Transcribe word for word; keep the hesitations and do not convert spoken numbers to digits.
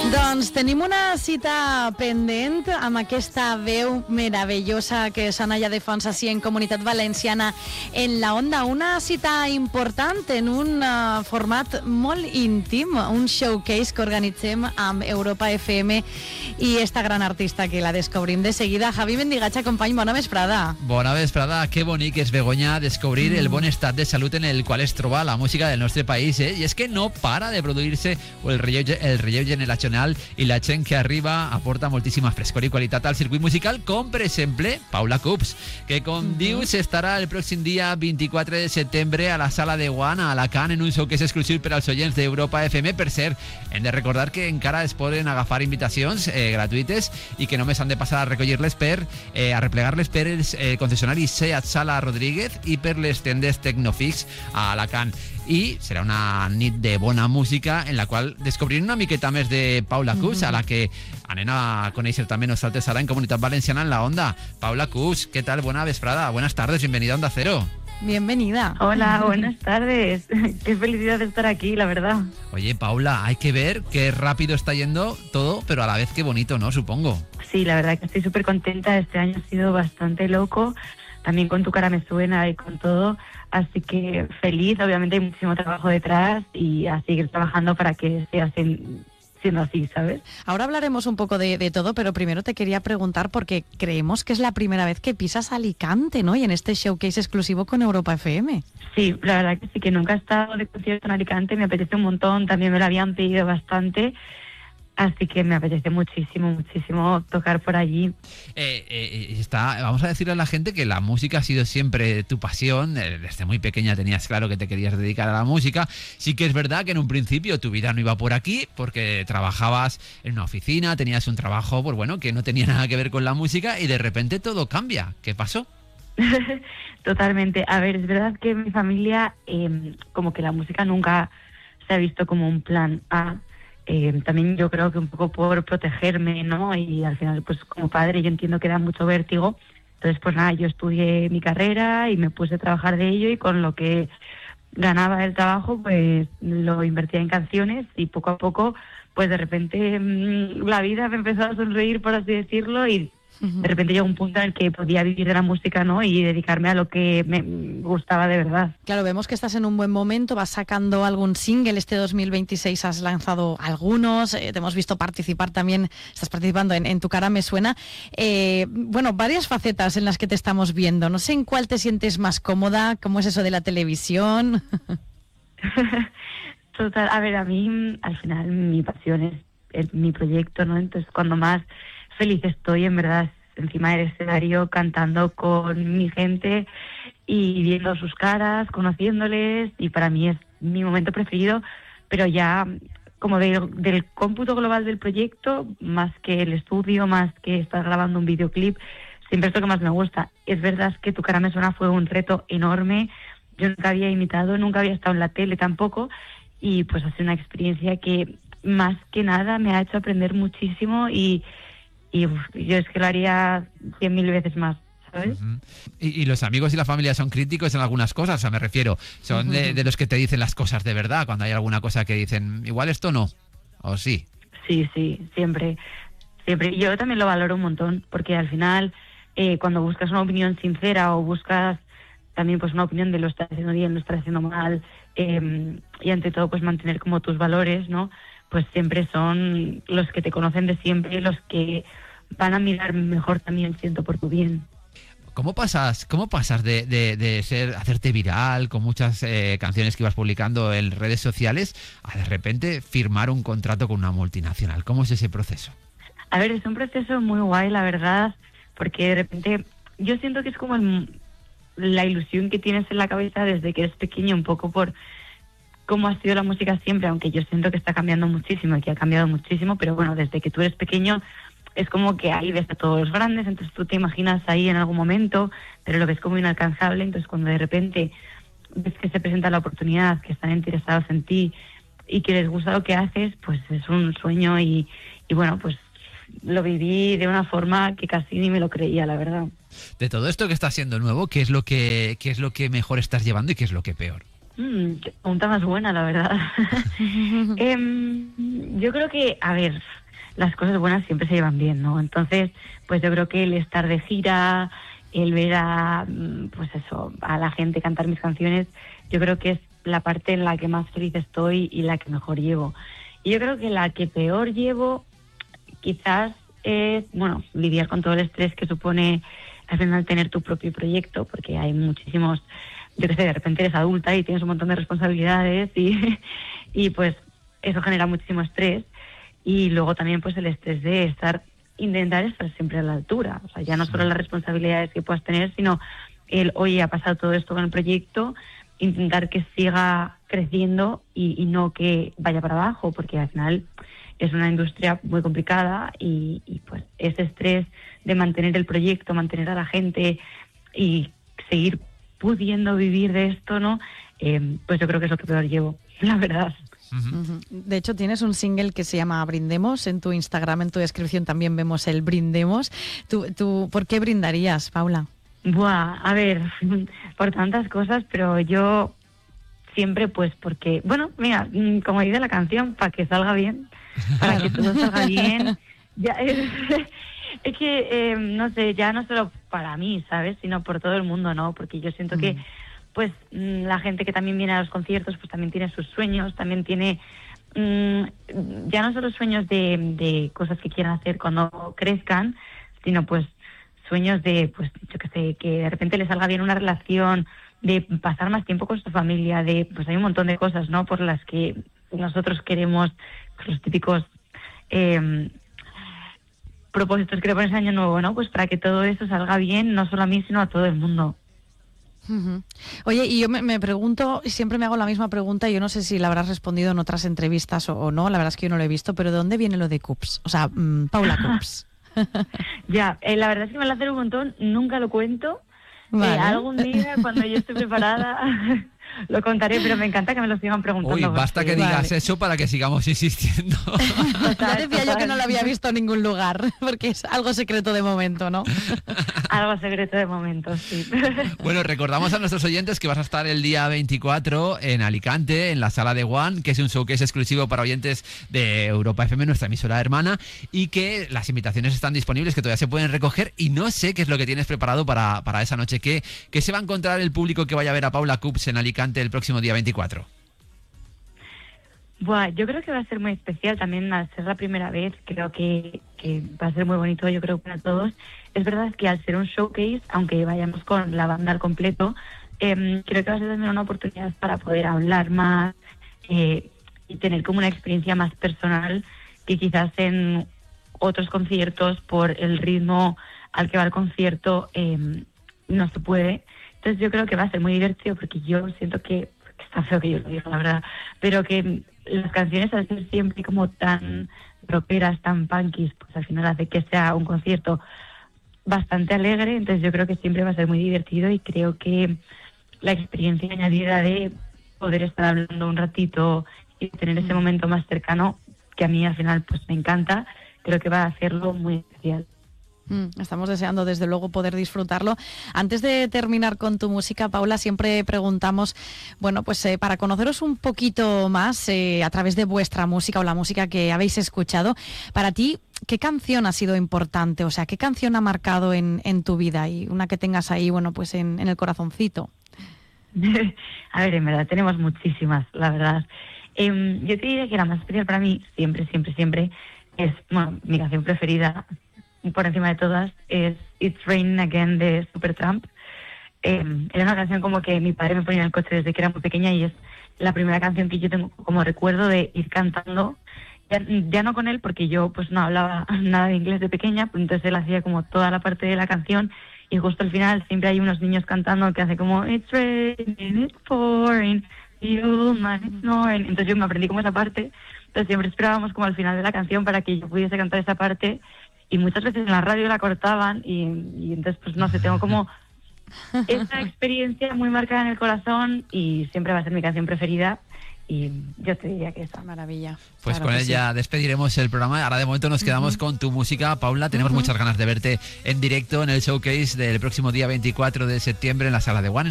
Doncs tenim una cita pendent amb aquesta veu meravellosa que sona ja de fons així en Comunitat Valenciana en la Onda. Una cita important en un uh, format molt íntim, un showcase que organitzem amb Europa F M i esta gran artista que la descobrim de seguida. Javi Mendigatxa, company, bona vesprada. Bona vesprada, que bonic és, Begoña, descobrir mm. el bon estat de salut en el qual es troba la música del nostre país, eh? I és que no para de produir-se el relleu, el relleu generacional i la gent que arriba aporta moltíssima frescor i qualitat al circuit musical, com per exemple Paula Cups, que com mm-hmm. dius estarà el pròxim dia vint-i-quatre de setembre a la Sala de Guant a Alacant en un show que és exclusiu per als oients d'Europa F M. Per cert, hem de recordar que encara es poden agafar invitacions eh, gratuïtes i que només han de passar a recollir-les per eh, a replegar-les per els eh, concessionaris Seat Sala Rodríguez i per les tendes Tecnofix a Alacant. I serà una nit de bona música en la qual descobrirem una miqueta més de Paula Cups, a la que anem a conèixer també nosaltres ara en Comunitat Valenciana en la Onda. Paula Cups, ¿qué tal? Buena vesprada, buenas tardes, bienvenida a Onda Cero. Bienvenida. Hola, buenas tardes. Qué felicidad de estar aquí, la verdad. Oye, Paula, hay que ver qué rápido está yendo todo, pero a la vez qué bonito, ¿no? Supongo. Sí, la verdad que estoy súper contenta. Este año ha sido bastante loco. También con Tu cara me suena y con todo. Así que feliz, obviamente hay muchísimo trabajo detrás y a seguir trabajando para que sea siendo así, ¿sabes? Ahora hablaremos un poco de, de todo, pero primero te quería preguntar porque creemos que es la primera vez que pisas Alicante, ¿no? Y en este showcase exclusivo con Europa F M. Sí, la verdad que sí, que nunca he estado de concierto en Alicante, me apetece un montón, también me lo habían pedido bastante. Así que me apetece muchísimo, muchísimo tocar por allí. Eh, eh, está, vamos a decirle a la gente que la música ha sido siempre tu pasión. Desde muy pequeña tenías claro que te querías dedicar a la música. Sí que es verdad que en un principio tu vida no iba por aquí porque trabajabas en una oficina, tenías un trabajo, pues bueno, que no tenía nada que ver con la música y de repente todo cambia. ¿Qué pasó? Totalmente. A ver, es verdad que en mi familia eh, como que la música nunca se ha visto como un plan A. Eh, también yo creo que un poco por protegerme, ¿no? Y al final, pues como padre yo entiendo que da mucho vértigo. Entonces, pues nada, yo estudié mi carrera y me puse a trabajar de ello y con lo que ganaba del trabajo, pues lo invertía en canciones y poco a poco, pues de repente mmm, la vida me empezó a sonreír, por así decirlo, y de repente llegó un punto en el que podía vivir de la música, ¿no? Y dedicarme a lo que me gustaba de verdad. Claro, vemos que estás en un buen momento, vas sacando algún single, este dos mil veintiséis has lanzado algunos, eh, te hemos visto participar también, estás participando en, en Tu cara me suena. Eh, bueno, varias facetas en las que te estamos viendo, no sé en cuál te sientes más cómoda, cómo es eso de la televisión. Total, a ver, a mí al final mi pasión es, es mi proyecto, ¿no? Entonces cuando más feliz estoy, en verdad, encima del escenario, cantando con mi gente y viendo sus caras, conociéndoles, y para mí es mi momento preferido, pero ya como de, del cómputo global del proyecto, más que el estudio, más que estar grabando un videoclip, siempre es lo que más me gusta. Es verdad que Tu cara me suena fue un reto enorme, yo nunca había imitado, nunca había estado en la tele tampoco, y pues ha sido una experiencia que más que nada me ha hecho aprender muchísimo y Y uf, yo es que lo haría cien mil veces más, ¿sabes? Uh-huh. ¿Y, y los amigos y la familia son críticos en algunas cosas? O sea, me refiero, ¿son uh-huh. de, de los que te dicen las cosas de verdad? Cuando hay alguna cosa que dicen, igual esto no, o sí. Sí, sí, siempre. Siempre. Yo también lo valoro un montón, porque al final, eh, cuando buscas una opinión sincera o buscas también pues una opinión de lo estás haciendo bien, lo estás haciendo mal, eh, y ante todo pues mantener como tus valores, ¿no? Pues siempre son los que te conocen de siempre, los que van a mirar mejor también, siento, por tu bien. ¿Cómo pasas, cómo pasas de, de, de ser hacerte viral con muchas eh, canciones que ibas publicando en redes sociales a de repente firmar un contrato con una multinacional? ¿Cómo es ese proceso? A ver, es un proceso muy guay, la verdad, porque de repente yo siento que es como el, la ilusión que tienes en la cabeza desde que eres pequeño, un poco por cómo ha sido la música siempre, aunque yo siento que está cambiando muchísimo y que ha cambiado muchísimo, pero bueno, desde que tú eres pequeño es como que ahí ves a todos los grandes, entonces tú te imaginas ahí en algún momento, pero lo ves como inalcanzable, entonces cuando de repente ves que se presenta la oportunidad, que están interesados en ti y que les gusta lo que haces, pues es un sueño y, y bueno, pues lo viví de una forma que casi ni me lo creía, la verdad. De todo esto que está siendo nuevo, ¿qué es lo que, qué es lo que mejor estás llevando y qué es lo que peor? Mm, qué pregunta más buena, la verdad. eh, yo creo que, a ver, las cosas buenas siempre se llevan bien, ¿no? Entonces, pues yo creo que el estar de gira, el ver a, pues eso, a la gente cantar mis canciones, yo creo que es la parte en la que más feliz estoy y la que mejor llevo. Y yo creo que la que peor llevo quizás es, bueno, lidiar con todo el estrés que supone al final tener tu propio proyecto, porque hay muchísimos, yo qué sé, de repente eres adulta y tienes un montón de responsabilidades y, y pues eso genera muchísimo estrés. Y luego también pues el estrés de estar, intentar estar siempre a la altura, o sea, ya no solo las responsabilidades que puedas tener, sino el, oye, ha pasado todo esto con el proyecto, intentar que siga creciendo y, y no que vaya para abajo, porque al final es una industria muy complicada y, y pues ese estrés de mantener el proyecto, mantener a la gente y seguir pudiendo vivir de esto, ¿no? Eh, pues yo creo que es lo que peor llevo, la verdad. Uh-huh. De hecho, tienes un single que se llama Brindemos. En tu Instagram, en tu descripción también vemos el Brindemos. ¿Tú, tú, ¿Por qué brindarías, Paula? Buah, a ver, por tantas cosas, pero yo siempre pues porque, bueno, mira, como dice la canción, para que salga bien, para que todo salga bien. Ya, es, es que, eh, no sé, ya no solo para mí, ¿sabes? Sino por todo el mundo, ¿no? Porque yo siento mm. que pues la gente que también viene a los conciertos pues también tiene sus sueños, también tiene mmm, ya no solo sueños de, de cosas que quieran hacer cuando crezcan, sino pues sueños de, pues yo qué sé, que de repente les salga bien una relación, de pasar más tiempo con su familia, de pues hay un montón de cosas, ¿no? Por las que nosotros queremos, pues, los típicos eh, propósitos que te pones año nuevo, ¿no? Pues para que todo eso salga bien, no solo a mí, sino a todo el mundo. Uh-huh. Oye, y yo me, me pregunto, y siempre me hago la misma pregunta, y yo no sé si la habrás respondido en otras entrevistas o, o no, la verdad es que yo no lo he visto, pero ¿de dónde viene lo de Cups? O sea, mmm, Paula Cups. Ya, eh, la verdad es que me lo hacen un montón, nunca lo cuento. Vale. Eh, algún día, cuando yo esté preparada, lo contaré, pero me encanta que me lo sigan preguntando. Uy, basta que digas vale. eso para que sigamos insistiendo. Total, ya decía total. Yo que no lo había visto en ningún lugar, porque es algo secreto de momento, ¿no? Algo secreto de momento, sí. Bueno, recordamos a nuestros oyentes que vas a estar el día veinticuatro en Alicante, en la Sala de One, que es un showcase exclusivo para oyentes de Europa F M, nuestra emisora hermana, y que las invitaciones están disponibles, que todavía se pueden recoger, y no sé qué es lo que tienes preparado para, para esa noche. ¿Qué, ¿Qué se va a encontrar el público que vaya a ver a Paula Cups en Alicante el próximo día veinticuatro? Buah, yo creo que va a ser muy especial también al ser la primera vez, creo que, que va a ser muy bonito, yo creo, para todos. Es verdad que al ser un showcase, aunque vayamos con la banda al completo, eh, creo que va a ser también una oportunidad para poder hablar más eh, y tener como una experiencia más personal que quizás en otros conciertos, por el ritmo al que va el concierto, eh, no se puede. Entonces yo creo que va a ser muy divertido, porque yo siento que, que está feo que yo lo diga, la verdad, pero que las canciones al ser siempre como tan rockeras, tan punkies, pues al final hace que sea un concierto bastante alegre. Entonces yo creo que siempre va a ser muy divertido, y creo que la experiencia añadida de poder estar hablando un ratito y tener ese momento más cercano, que a mí al final pues me encanta, creo que va a hacerlo muy especial. Estamos deseando desde luego poder disfrutarlo. Antes de terminar con tu música, Paula, siempre preguntamos, bueno, pues eh, para conoceros un poquito más eh, a través de vuestra música o la música que habéis escuchado, para ti, ¿qué canción ha sido importante? O sea, ¿qué canción ha marcado en, en tu vida? Y una que tengas ahí, bueno, pues en, en el corazoncito. A ver, en verdad, tenemos muchísimas, la verdad. Eh, yo te diría que la más especial para mí, siempre, siempre, siempre, es, bueno, mi canción preferida, por encima de todas, es It's Raining Again de Supertramp. Eh, era una canción como que mi padre me ponía en el coche desde que era muy pequeña, y es la primera canción que yo tengo como recuerdo de ir cantando, ya, ya no con él, porque yo pues no hablaba nada de inglés de pequeña, pues entonces él hacía como toda la parte de la canción, y justo al final siempre hay unos niños cantando que hace como It's raining, it's pouring, you man, it's snowing. Entonces yo me aprendí como esa parte, entonces siempre esperábamos como al final de la canción para que yo pudiese cantar esa parte. Y muchas veces en la radio la cortaban y, y entonces, pues no sé, tengo como esa experiencia muy marcada en el corazón, y siempre va a ser mi canción preferida, y yo te diría que esa. Maravilla. Pues claro con ella sí. Despediremos el programa. Ahora de momento nos quedamos uh-huh. con tu música, Paula. Tenemos uh-huh. muchas ganas de verte en directo en el showcase del próximo día veinticuatro de septiembre en la Sala de One.